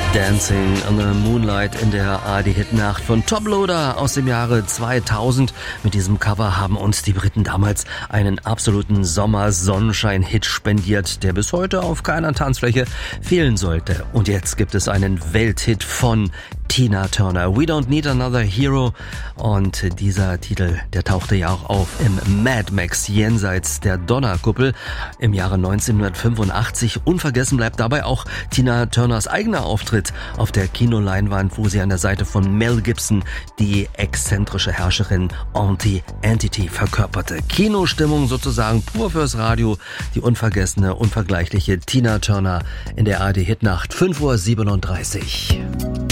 Dancing in the Moonlight in der ARD-Hitnacht von Toploader aus dem Jahre 2000. Mit diesem Cover haben uns die Briten damals einen absoluten Sommer-Sonnenschein-Hit spendiert, der bis heute auf keiner Tanzfläche fehlen sollte. Und jetzt gibt es einen Welthit von Tina Turner, We Don't Need Another Hero. Und dieser Titel, der tauchte ja auch auf im Mad Max Jenseits der Donnerkuppel im Jahre 1985. Unvergessen bleibt dabei auch Tina Turners eigener Auftritt auf der Kinoleinwand, wo sie an der Seite von Mel Gibson die exzentrische Herrscherin Auntie Entity verkörperte. Kinostimmung sozusagen pur fürs Radio. Die unvergessene, unvergleichliche Tina Turner in der ARD-Hitnacht, 5:37 Uhr.